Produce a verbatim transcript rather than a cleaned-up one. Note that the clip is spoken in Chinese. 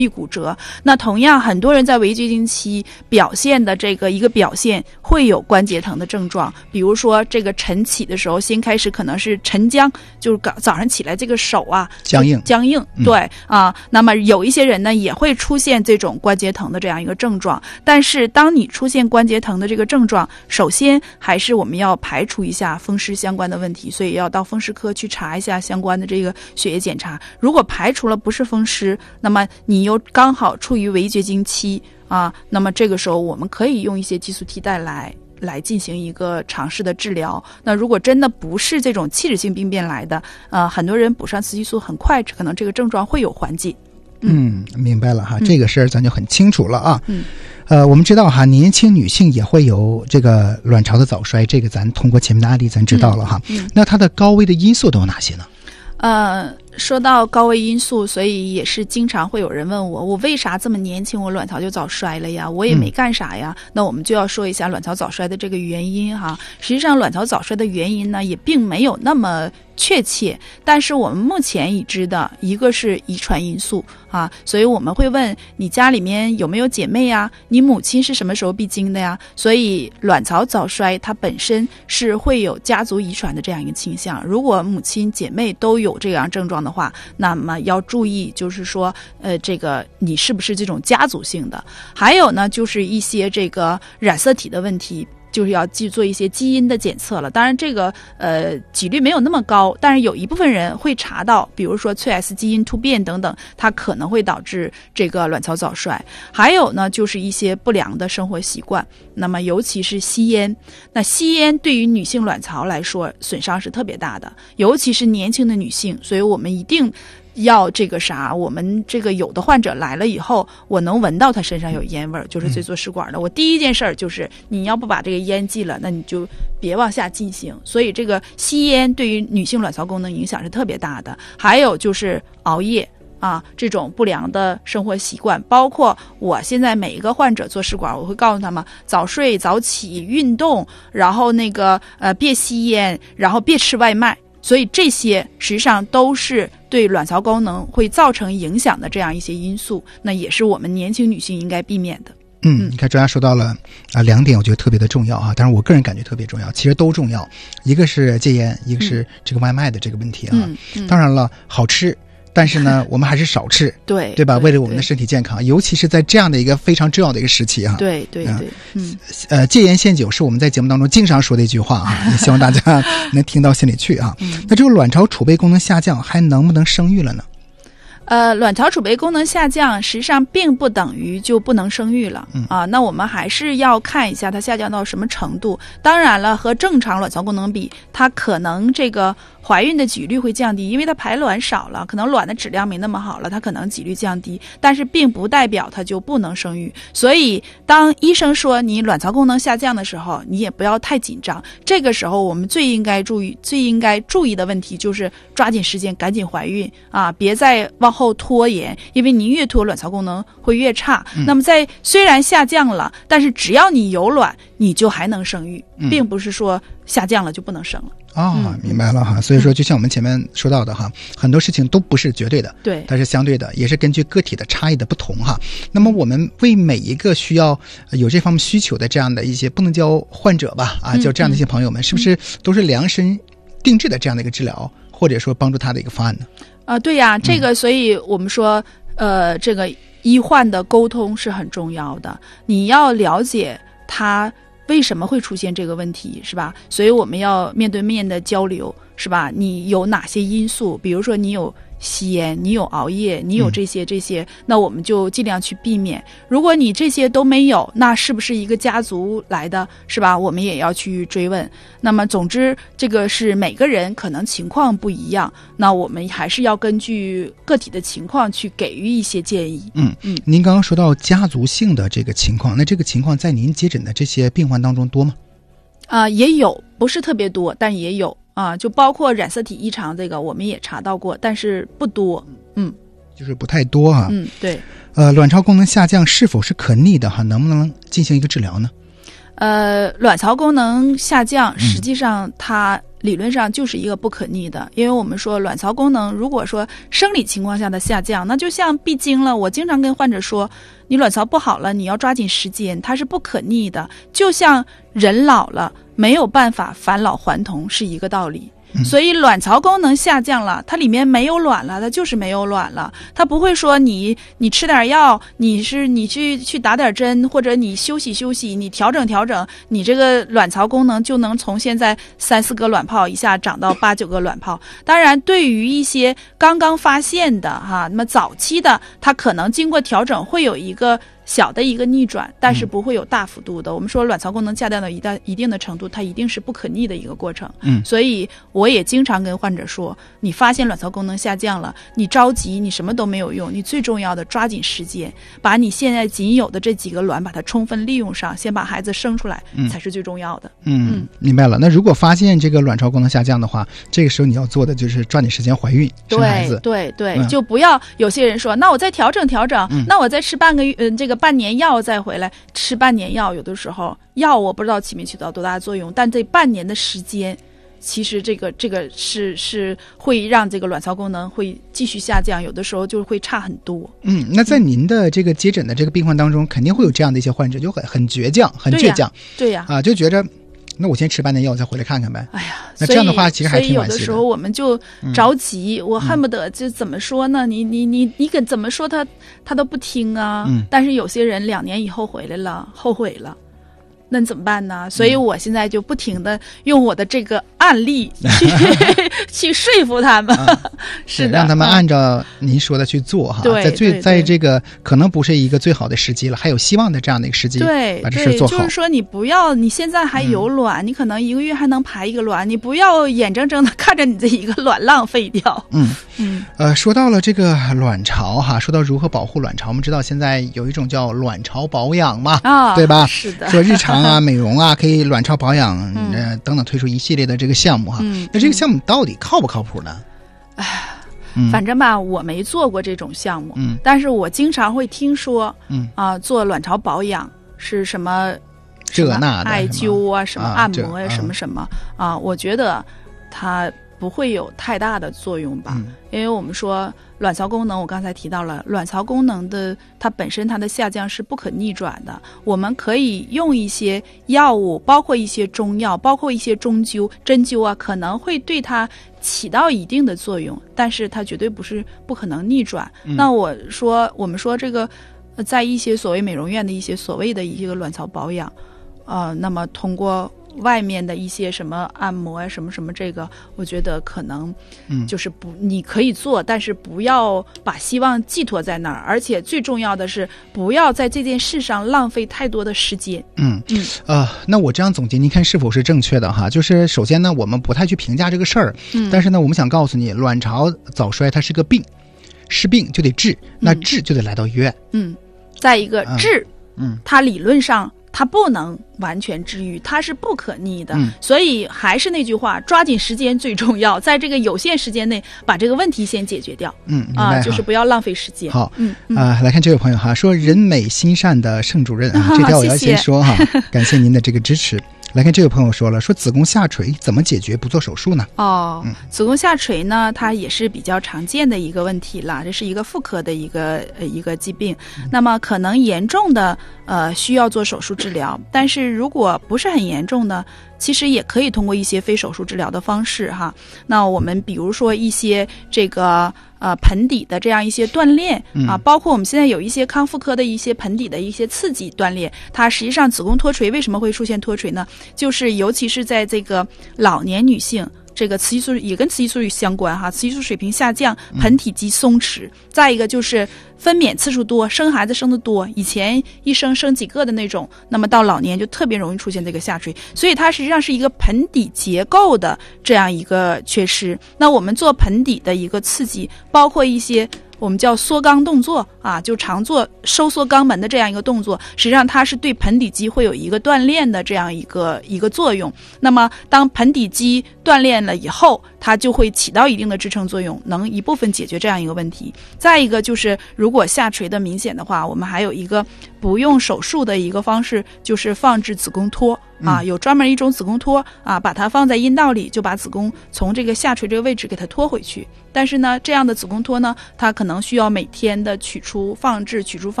易骨折。那同样很多人在围绝经期表现的这个一个表现会有关节疼的症状，比如说这个晨起的时候，先开始可能是晨僵，就是早上起来这个手啊僵硬僵硬，对、嗯、啊。那么有一些人呢也会出现这种关节疼的这样一个症状，但是当你出现关节疼的这个症状，首先还是我们要排除一下风湿相关的问题，所以要到风湿科去查一下相关的这个血液检查。如果排除了不是风湿，那么你又刚好处于围绝经期啊，那么这个时候我们可以用一些激素替代来来进行一个尝试的治疗。那如果真的不是这种器质性病变来的，呃，很多人补上雌激素很快可能这个症状会有缓解。 嗯，明白了哈，这个事儿咱就很清楚了啊。 嗯， 呃，我们知道哈，年轻女性也会有这个卵巢的早衰，这个咱通过前面的案例咱知道了哈。 嗯嗯、 那它的高危的因素都有哪些呢？ 呃，说到高危因素，所以也是经常会有人问我，我为啥这么年轻，我卵巢就早衰了呀？我也没干啥呀。嗯、那我们就要说一下卵巢早衰的这个原因哈。实际上，卵巢早衰的原因呢，也并没有那么确切，但是我们目前已知的一个是遗传因素啊，所以我们会问你家里面有没有姐妹呀？你母亲是什么时候闭经的呀？所以卵巢早衰它本身是会有家族遗传的这样一个倾向。如果母亲姐妹都有这样症状的话，那么要注意，就是说，呃，这个你是不是这种家族性的？还有呢，就是一些这个染色体的问题。就是要去做一些基因的检测了，当然这个呃几率没有那么高，但是有一部分人会查到，比如说催 S 基因突变等等，它可能会导致这个卵巢早衰。还有呢，就是一些不良的生活习惯，那么尤其是吸烟。那吸烟对于女性卵巢来说损伤是特别大的，尤其是年轻的女性，所以我们一定要这个啥，我们这个有的患者来了以后，我能闻到他身上有烟味儿，就是最做试管的、嗯、我第一件事儿就是你要不把这个烟戒了，那你就别往下进行。所以这个吸烟对于女性卵巢功能影响是特别大的。还有就是熬夜啊，这种不良的生活习惯，包括我现在每一个患者做试管，我会告诉他们早睡早起运动，然后那个呃别吸烟，然后别吃外卖。所以这些实际上都是对卵巢功能会造成影响的这样一些因素，那也是我们年轻女性应该避免的。 嗯，你看专家说到了啊两点，我觉得特别的重要啊，当然我个人感觉特别重要，其实都重要。一个是戒烟，一个是这个外卖的这个问题啊。 嗯嗯、 当然了，好吃。但是呢，我们还是少吃， 对对吧？ 对为了我们的身体健康，尤其是在这样的一个非常重要的一个时期哈。 对对对，嗯， 呃，戒烟限酒是我们在节目当中经常说的一句话啊，也希望大家能听到心里去啊。 嗯、 那这个卵巢储备功能下降，还能不能生育了呢？ 呃，卵巢储备功能下降，实际上并不等于就不能生育了、 嗯、 啊。那我们还是要看一下它下降到什么程度。当然了，和正常卵巢功能比，它可能这个怀孕的几率会降低，因为它排卵少了，可能卵的质量没那么好了，它可能几率降低，但是并不代表它就不能生育。所以当医生说你卵巢功能下降的时候，你也不要太紧张。这个时候我们最应该注意最应该注意的问题就是抓紧时间赶紧怀孕啊，别再往后拖延，因为你越拖卵巢功能会越差、嗯、那么在虽然下降了，但是只要你有卵你就还能生育、嗯、并不是说下降了就不能生了。 哦、嗯，明白了哈。所以说就像我们前面说到的哈、嗯、很多事情都不是绝对的， 对， 它是相对的，也是根据个体的差异的不同哈。那么我们为每一个需要有这方面需求的这样的一些不能叫患者吧啊，叫这样的一些朋友们、嗯、是不是都是量身定制的这样的一个治疗，或者说帮助他的一个方案呢？ 啊、呃，对呀，这个所以我们说、嗯、呃这个医患的沟通是很重要的，你要了解他为什么会出现这个问题，是吧？所以我们要面对面的交流，是吧？你有哪些因素？比如说你有吸烟，你有熬夜，你有这些这些、嗯、那我们就尽量去避免。如果你这些都没有，那是不是一个家族来的，是吧？我们也要去追问。那么总之这个是每个人可能情况不一样，那我们还是要根据个体的情况去给予一些建议。 嗯嗯，您刚刚说到家族性的这个情况，那这个情况在您接诊的这些病患当中多吗？ 啊、呃，也有，不是特别多，但也有。啊，就包括染色体异常这个我们也查到过，但是不多。嗯， 就是不太多啊。 嗯，对。 呃，卵巢功能下降是否是可逆的哈？能不能进行一个治疗呢？ 呃，卵巢功能下降，实际上它理论上就是一个不可逆的，嗯、因为我们说卵巢功能如果说生理情况下的下降，那就像闭经了。我经常跟患者说，你卵巢不好了，你要抓紧时间，它是不可逆的，就像人老了没有办法返老还童是一个道理。所以卵巢功能下降了，它里面没有卵了，它就是没有卵了。它不会说你你吃点药，你是你去去打点针，或者你休息休息，你调整调整，你这个卵巢功能就能从现在三四个卵泡一下长到八九个卵泡。当然，对于一些刚刚发现的哈，那么早期的，它可能经过调整会有一个小的一个逆转，但是不会有大幅度的。嗯、我们说卵巢功能下降到一到一定的程度，它一定是不可逆的一个过程。嗯，所以我也经常跟患者说，你发现卵巢功能下降了，你着急，你什么都没有用，你最重要的抓紧时间，把你现在仅有的这几个卵把它充分利用上，先把孩子生出来，嗯、才是最重要的。 嗯，嗯明白了。那如果发现这个卵巢功能下降的话，这个时候你要做的就是抓紧时间怀孕生孩子。 对对对，嗯、就不要有些人说，那我再调整调整，嗯、那我再吃半个月，嗯、呃，这个。半年药再回来吃半年药，有的时候药我不知道起没起到多大作用，但这半年的时间，其实这个这个是是会让这个卵巢功能会继续下降，有的时候就会差很多。 嗯，那在您的这个接诊的这个病患当中，肯定会有这样的一些患者，就很很倔强，很倔强， 对呀， 对呀啊，就觉着。那我先吃半年药再回来看看呗。 哎呀， 那这样的话其实还挺惋惜的。 所以有的时候我们就着急，嗯、我恨不得就怎么说呢？你你你你跟怎么说他他都不听啊。嗯、但是有些人两年以后回来了，后悔了。那你怎么办呢？所以我现在就不停的用我的这个案例去、嗯、去说服他们，嗯、是的， 让他们按照您说的去做哈。 对， 在最在这个可能不是一个最好的时机了，还有希望的这样的一个时机， 对， 把这事做好。 就是说你不要，你现在还有卵，嗯、你可能一个月还能排一个卵，你不要眼睁睁的看着你这一个卵浪费掉。 嗯嗯，呃，说到了这个卵巢哈，说到如何保护卵巢，我们知道现在有一种叫卵巢保养嘛， 啊， 对吧？ 是的， 说日常啊、美容啊，可以卵巢保养，呃，等等，推出一系列的这个项目哈。嗯、那这个项目到底靠不靠谱呢？ 哎、嗯，反正吧，我没做过这种项目，嗯，但是我经常会听说，嗯啊，做卵巢保养是什么这那的艾灸啊，什么按摩呀、啊，什么什么啊，我觉得它不会有太大的作用吧，嗯、因为我们说卵巢功能，我刚才提到了，卵巢功能的它本身它的下降是不可逆转的，我们可以用一些药物，包括一些中药，包括一些针灸针灸啊，可能会对它起到一定的作用，但是它绝对不是不可能逆转。嗯、那我说我们说这个在一些所谓美容院的一些所谓的一个卵巢保养，呃，那么通过外面的一些什么按摩啊，什么什么，这个我觉得可能就是不、嗯、你可以做，但是不要把希望寄托在那儿，而且最重要的是不要在这件事上浪费太多的时间。 嗯嗯呃，那我这样总结，您看是否是正确的哈？就是首先呢，我们不太去评价这个事儿，嗯，但是呢，我们想告诉你，卵巢早衰它是个病，是病就得治，那治就得来到医院。 嗯，再一个治，嗯，它理论上它不能完全治愈，它是不可逆的、嗯、所以还是那句话，抓紧时间最重要，在这个有限时间内把这个问题先解决掉。 嗯啊，就是不要浪费时间。 好， 嗯啊、呃，来看这位朋友哈，说人美心善的盛主任啊，这条我要先说哈，谢谢感谢您的这个支持。来看这位朋友说了，说子宫下垂怎么解决不做手术呢？ 哦，嗯、子宫下垂呢，它也是比较常见的一个问题啦，这是一个妇科的一个呃一个疾病。嗯、那么可能严重的呃需要做手术治疗，但是如果不是很严重的，其实也可以通过一些非手术治疗的方式哈。那我们比如说一些这个呃盆底的这样一些锻炼啊，包括我们现在有一些康复科的一些盆底的一些刺激锻炼，它实际上子宫脱垂为什么会出现脱垂呢？就是尤其是在这个老年女性，这个雌激素也跟雌激素相关哈，雌激素水平下降，盆底肌松弛，嗯、再一个就是分娩次数多，生孩子生得多，以前一生生几个的那种，那么到老年就特别容易出现这个下垂，所以它实际上是一个盆底结构的这样一个缺失。那我们做盆底的一个刺激，包括一些我们叫缩肛动作啊，就常做收缩肛门的这样一个动作，实际上它是对盆底肌会有一个锻炼的这样一个一个作用。那么当盆底肌锻炼了以后，它就会起到一定的支撑作用，能一部分解决这样一个问题。再一个就是如果下垂的明显的话，我们还有一个不用手术的一个方式，就是放置子宫托啊，有专门一种子宫托啊，把它放在阴道里，就把子宫从这个下垂这个位置给它拖回去。但是呢，这样的子宫托呢，它可能需要每天的取出放置取出放